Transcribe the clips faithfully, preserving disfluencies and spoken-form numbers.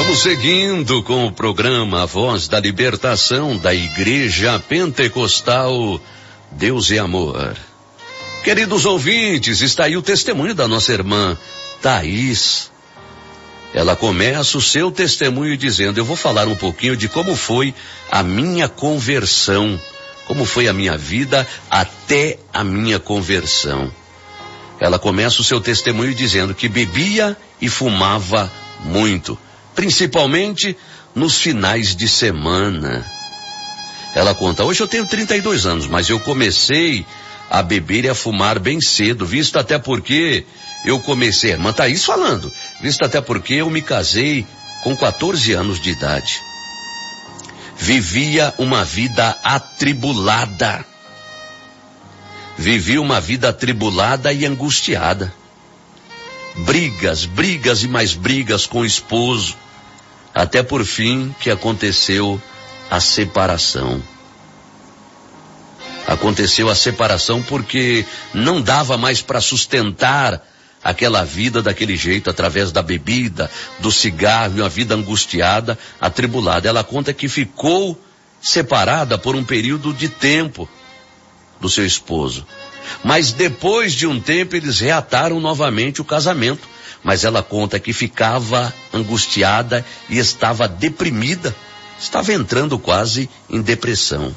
Vamos seguindo com o programa A Voz da Libertação da Igreja Pentecostal Deus é Amor. Queridos ouvintes, está aí o testemunho da nossa irmã Thaís. Ela começa o seu testemunho dizendo: eu vou falar um pouquinho de como foi a minha conversão, como foi a minha vida até a minha conversão. Ela começa o seu testemunho dizendo que bebia e fumava muito, principalmente nos finais de semana. Ela conta: hoje eu tenho trinta e dois anos, mas eu comecei a beber e a fumar bem cedo, visto até porque eu comecei, irmã Thaís falando, visto até porque eu me casei com quatorze anos de idade. Vivia uma vida atribulada. Vivia uma vida atribulada e angustiada. Brigas, brigas e mais brigas com o esposo, até por fim que aconteceu a separação. Aconteceu a separação porque não dava mais para sustentar aquela vida daquele jeito, através da bebida, do cigarro, uma vida angustiada, atribulada. Ela conta que ficou separada por um período de tempo do seu esposo. Mas depois de um tempo eles reataram novamente o casamento. Mas ela conta que ficava angustiada e estava deprimida, estava entrando quase em depressão.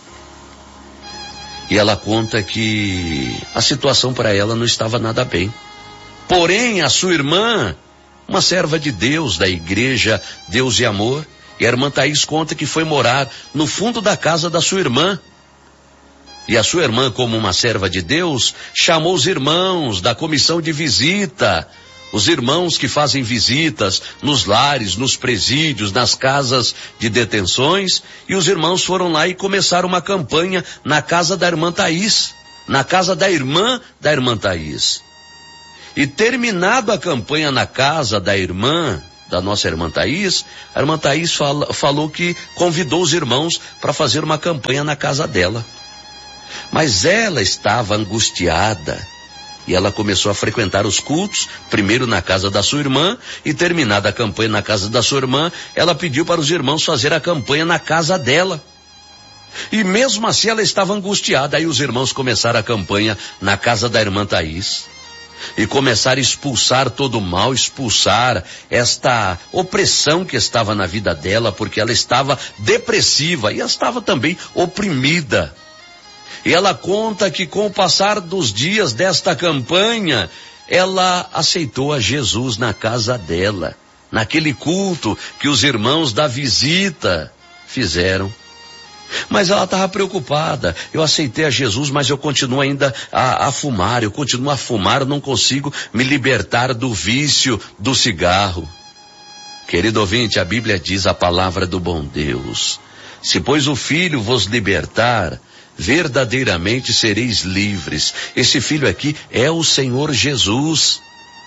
E ela conta que a situação para ela não estava nada bem. Porém, a sua irmã, uma serva de Deus, da igreja Deus e Amor, e a irmã Thaís conta que foi morar no fundo da casa da sua irmã. E a sua irmã, como uma serva de Deus, chamou os irmãos da comissão de visita, os irmãos que fazem visitas nos lares, nos presídios, nas casas de detenções, e os irmãos foram lá e começaram uma campanha na casa da irmã Thaís, na casa da irmã da irmã Thaís. E terminado a campanha na casa da irmã, da nossa irmã Thaís, a irmã Thaís fala, falou que convidou os irmãos para fazer uma campanha na casa dela. Mas ela estava angustiada e ela começou a frequentar os cultos, primeiro na casa da sua irmã, e terminada a campanha na casa da sua irmã, ela pediu para os irmãos fazer a campanha na casa dela. E mesmo assim ela estava angustiada. Aí os irmãos começaram a campanha na casa da irmã Thaís e começaram a expulsar todo o mal, expulsar esta opressão que estava na vida dela, porque ela estava depressiva e ela estava também oprimida. E ela conta que com o passar dos dias desta campanha, ela aceitou a Jesus na casa dela, naquele culto que os irmãos da visita fizeram. Mas ela estava preocupada. Eu aceitei a Jesus, mas eu continuo ainda a, a fumar, eu continuo a fumar, eu não consigo me libertar do vício do cigarro. Querido ouvinte, a Bíblia diz, a palavra do bom Deus: se pois o Filho vos libertar, verdadeiramente sereis livres. Esse filho aqui é o Senhor Jesus.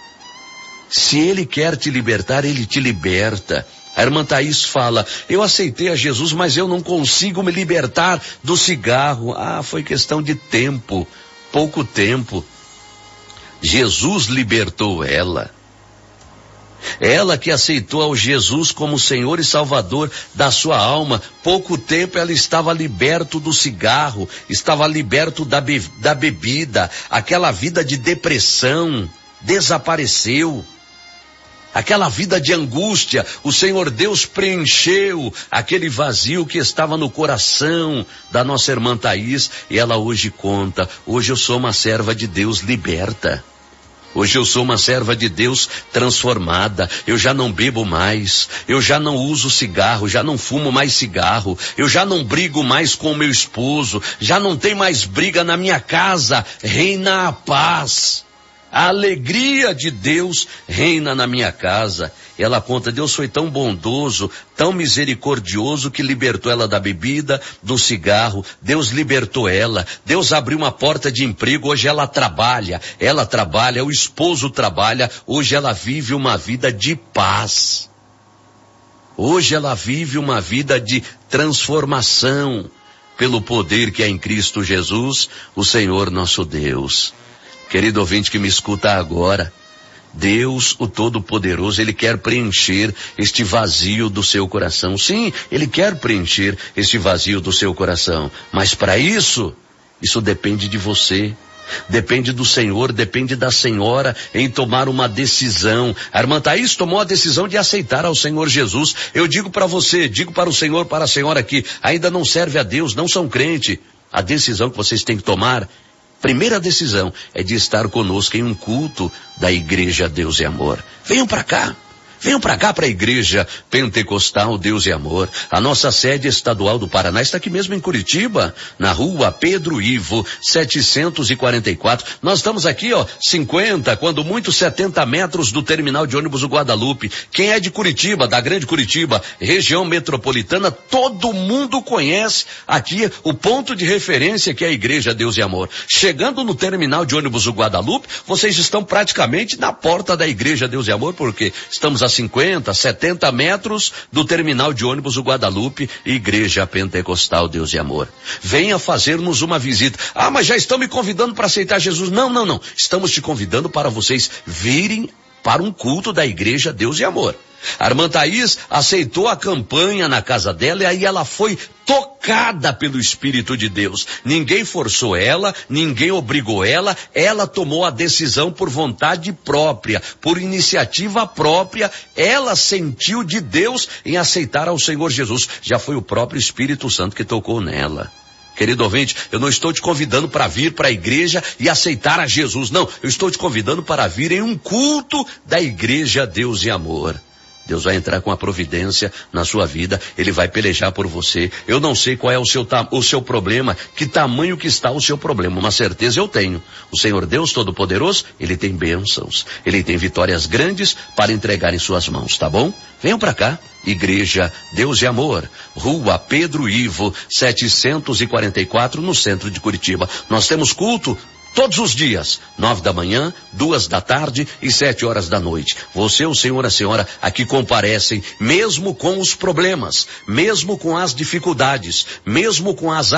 Se ele quer te libertar, ele te liberta. A irmã Thaís fala: eu aceitei a Jesus, mas eu não consigo me libertar do cigarro. Ah, foi questão de tempo, pouco tempo. Jesus libertou ela. Ela que aceitou ao Jesus como Senhor e Salvador da sua alma, pouco tempo ela estava liberto do cigarro, estava liberto da, be- da bebida, aquela vida de depressão desapareceu. Aquela vida de angústia, o Senhor Deus preencheu aquele vazio que estava no coração da nossa irmã Thaís, e ela hoje conta: hoje eu sou uma serva de Deus liberta. Hoje eu sou uma serva de Deus transformada. Eu já não bebo mais, eu já não uso cigarro, já não fumo mais cigarro, eu já não brigo mais com o meu esposo, já não tem mais briga na minha casa, reina a paz. A alegria de Deus reina na minha casa. Ela conta: Deus foi tão bondoso, tão misericordioso, que libertou ela da bebida, do cigarro. Deus libertou ela. Deus abriu uma porta de emprego. Hoje ela trabalha, ela trabalha, o esposo trabalha. Hoje ela vive uma vida de paz. Hoje ela vive uma vida de transformação pelo poder que é em Cristo Jesus, o Senhor nosso Deus. Querido ouvinte que me escuta agora, Deus, o Todo-Poderoso, Ele quer preencher este vazio do seu coração. Sim, Ele quer preencher este vazio do seu coração. Mas para isso, isso depende de você. Depende do Senhor, depende da senhora em tomar uma decisão. A irmã Thaís tomou a decisão de aceitar ao Senhor Jesus. Eu digo para você, digo para o Senhor, para a senhora que ainda não serve a Deus, não são crente. A decisão que vocês têm que tomar, primeira decisão, é de estar conosco em um culto da Igreja Deus e Amor. Venham para cá. Venham para cá, para a Igreja Pentecostal Deus e Amor. A nossa sede estadual do Paraná está aqui mesmo em Curitiba, na rua Pedro Ivo, setecentos e quarenta e quatro. Nós estamos aqui, ó, cinquenta, quando muito setenta metros do terminal de ônibus do Guadalupe. Quem é de Curitiba, da Grande Curitiba, região metropolitana, todo mundo conhece aqui o ponto de referência que é a Igreja Deus e Amor. Chegando no terminal de ônibus do Guadalupe, vocês estão praticamente na porta da Igreja Deus e Amor, porque estamos a cinquenta, setenta metros do terminal de ônibus do Guadalupe, Igreja Pentecostal Deus e Amor. Venha fazer-nos uma visita. Ah, mas já estão me convidando para aceitar Jesus. Não, não, não. Estamos te convidando para vocês virem para um culto da Igreja Deus e Amor. A irmã Thaís aceitou a campanha na casa dela e aí ela foi tocada pelo Espírito de Deus. Ninguém forçou ela, ninguém obrigou ela, ela tomou a decisão por vontade própria, por iniciativa própria, ela sentiu de Deus em aceitar ao Senhor Jesus. Já foi o próprio Espírito Santo que tocou nela. Querido ouvinte, eu não estou te convidando para vir para a igreja e aceitar a Jesus, não. Eu estou te convidando para vir em um culto da Igreja Deus e Amor. Deus vai entrar com a providência na sua vida, Ele vai pelejar por você. Eu não sei qual é o seu, o seu problema, que tamanho que está o seu problema, uma certeza eu tenho. O Senhor Deus Todo-Poderoso, Ele tem bênçãos, Ele tem vitórias grandes para entregar em suas mãos, tá bom? Venham para cá, Igreja Deus e Amor, rua Pedro Ivo, setecentos e quarenta e quatro, no centro de Curitiba. Nós temos culto todos os dias, nove da manhã, duas da tarde e sete horas da noite. Você, o senhor, a senhora, aqui comparecem, mesmo com os problemas, mesmo com as dificuldades, mesmo com as